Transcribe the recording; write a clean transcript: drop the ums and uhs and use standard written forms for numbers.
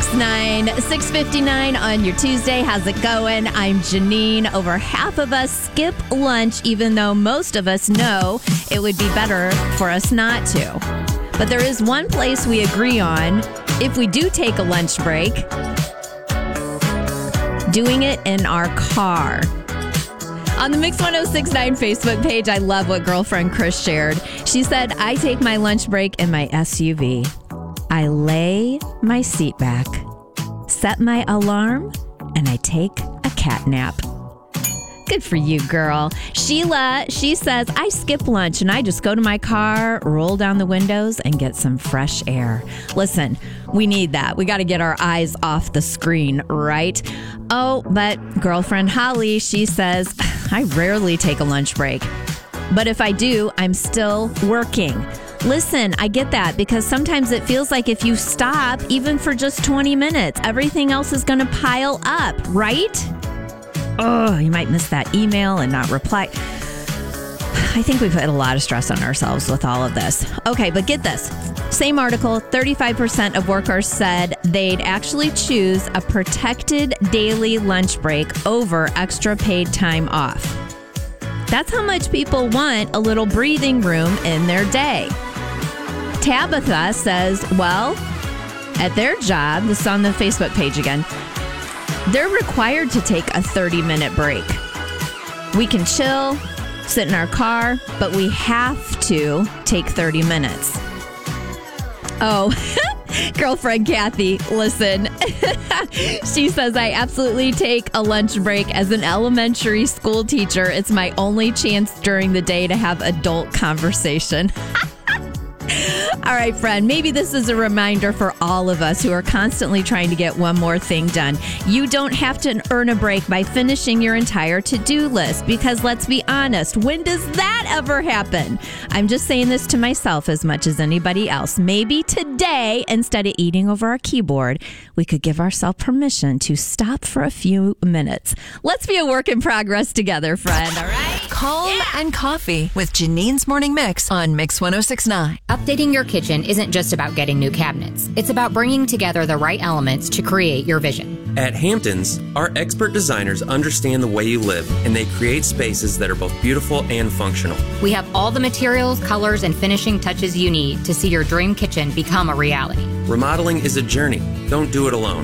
1069, 659 on your Tuesday. How's it going? I'm Janine. Over half of us skip lunch, even though most of us know it would be better for us not to. But there is one place we agree on if we do take a lunch break, doing it in our car. On the Mix 1069 Facebook page, I love what girlfriend Chris shared. She said, I take my lunch break in my SUV. I lay my seat back, set my alarm, and I take a cat nap. Good for you, girl. Sheila, she says, I skip lunch and I just go to my car, roll down the windows, and get some fresh air. Listen, we need that. We got to get our eyes off the screen, right? Oh, but girlfriend Holly, she says, I rarely take a lunch break. But if I do, I'm still working. Listen, I get that because sometimes it feels like if you stop, even for just 20 minutes, everything else is going to pile up, right? Oh, you might miss that email and not reply. I think we've put a lot of stress on ourselves with all of this. Okay, but get this. Same article, 35% of workers said they'd actually choose a protected daily lunch break over extra paid time off. That's how much people want a little breathing room in their day. Tabitha says, well, at their job, this is on the Facebook page again, they're required to take a 30-minute break. We can chill, sit in our car, but we have to take 30 minutes. Oh, girlfriend Kathy, listen. She says, I absolutely take a lunch break as an elementary school teacher. It's my only chance during the day to have adult conversation. All right, friend, maybe this is a reminder for all of us who are constantly trying to get one more thing done. You don't have to earn a break by finishing your entire to-do list because let's be honest, when does that ever happen? I'm just saying this to myself as much as anybody else. Maybe today, instead of eating over our keyboard, we could give ourselves permission to stop for a few minutes. Let's be a work in progress together, friend, all right? Calm and Coffee with Janine's Morning Mix on Mix 1069. Updating your kitchen isn't just about getting new cabinets. It's about bringing together the right elements to create your vision. At Hamptons, our expert designers understand the way you live, and they create spaces that are both beautiful and functional. We have all the materials, colors, and finishing touches you need to see your dream kitchen become a reality. Remodeling is a journey. Don't do it alone.